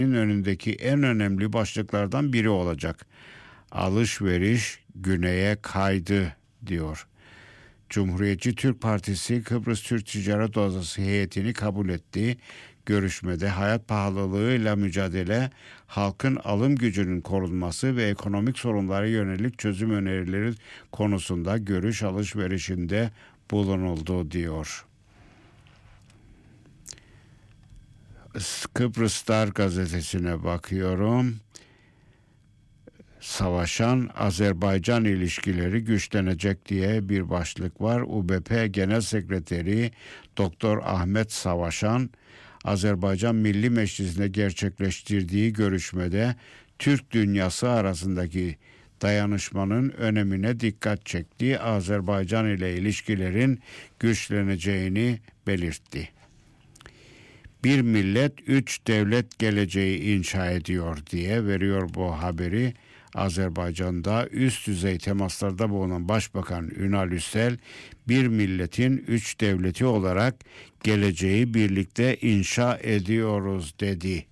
önündeki en önemli başlıklardan biri olacak. Alışveriş güneye kaydı diyor. Cumhuriyetçi Türk Partisi Kıbrıs Türk Ticaret Odası heyetini kabul etti. Görüşmede hayat pahalılığıyla mücadele, halkın alım gücünün korunması ve ekonomik sorunlara yönelik çözüm önerileri konusunda görüş alışverişinde bulunuldu diyor. Kıbrıs Star gazetesine bakıyorum. Savaşan Azerbaycan ilişkileri güçlenecek diye bir başlık var. UBP Genel Sekreteri Doktor Ahmet Savaşan, Azerbaycan Milli Meclisi'nde gerçekleştirdiği görüşmede Türk dünyası arasındaki dayanışmanın önemine dikkat çekti. Azerbaycan ile ilişkilerin güçleneceğini belirtti. Bir millet, üç devlet geleceği inşa ediyor diye veriyor bu haberi. Azerbaycan'da üst düzey temaslarda bulunan Başbakan Ünal Üstel, bir milletin üç devleti olarak geleceği birlikte inşa ediyoruz dedi.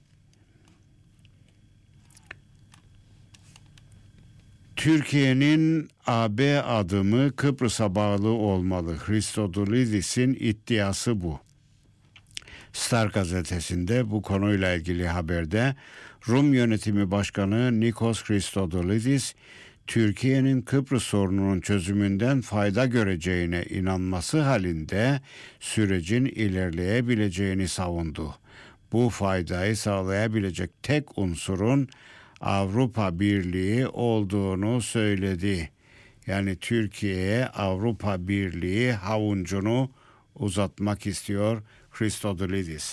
Türkiye'nin AB adımı Kıbrıs'a bağlı olmalı. Christodoulidis'in iddiası bu. Star gazetesinde bu konuyla ilgili haberde Rum Yönetimi Başkanı Nikos Christodoulidis, Türkiye'nin Kıbrıs sorununun çözümünden fayda göreceğine inanması halinde sürecin ilerleyebileceğini savundu. Bu faydayı sağlayabilecek tek unsurun Avrupa Birliği olduğunu söyledi. Yani Türkiye'ye Avrupa Birliği havuncunu uzatmak istiyor Christodoulidis.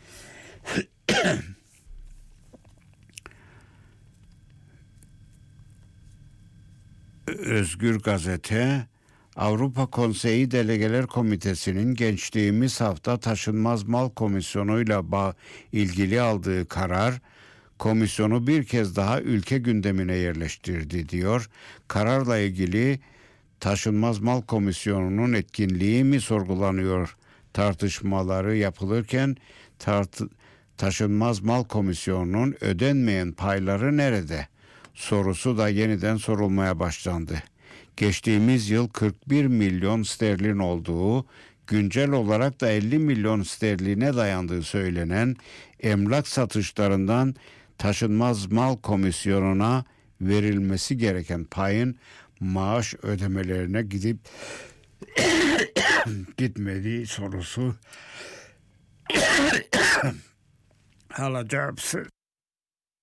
Özgür Gazete, Avrupa Konseyi Delegeler Komitesi'nin geçtiğimiz hafta taşınmaz mal komisyonuyla ilgili aldığı karar, komisyonu bir kez daha ülke gündemine yerleştirdi diyor. Kararla ilgili taşınmaz mal komisyonunun etkinliği mi sorgulanıyor tartışmaları yapılırken taşınmaz mal komisyonunun ödenmeyen payları nerede sorusu da yeniden sorulmaya başlandı. Geçtiğimiz yıl 41 milyon sterlin olduğu, güncel olarak da 50 milyon sterline dayandığı söylenen emlak satışlarından taşınmaz mal komisyonuna verilmesi gereken payın maaş ödemelerine gitmediği sorusu alacağım.